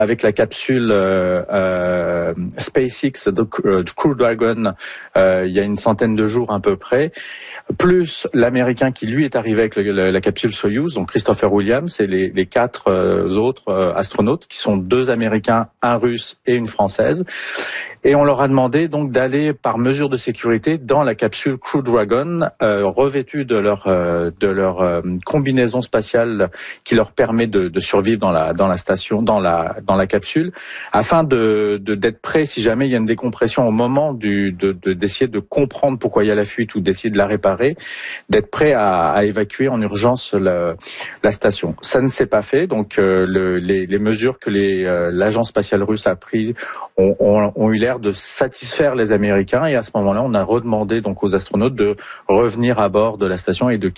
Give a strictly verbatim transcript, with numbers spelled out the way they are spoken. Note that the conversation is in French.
avec la capsule euh, euh, SpaceX de Crew Dragon euh, il y a une centaine de jours à peu près, plus l'Américain qui lui est arrivé avec le, la, la capsule Soyuz, donc Christopher Williams, et les, les quatre euh, autres euh, astronautes qui sont deux Américains, un Russe et une Française. Et on leur a demandé donc d'aller par mesure de sécurité dans la capsule Crew Dragon, euh, revêtue de leur euh, de leur euh, combinaison spatiale qui leur permet de, de survivre dans la dans la station, dans la dans la capsule, afin de de d'être prêts si jamais il y a une décompression au moment du de, de d'essayer de comprendre pourquoi il y a la fuite ou d'essayer de la réparer, d'être prêt à, à évacuer en urgence la, la station. Ça ne s'est pas fait, donc euh, le, les, les mesures que les euh, l'agence spatiale russe a prises ont, ont, ont eu l'air de satisfaire les Américains, et à ce moment-là, on a redemandé donc aux astronautes de revenir à bord de la station et de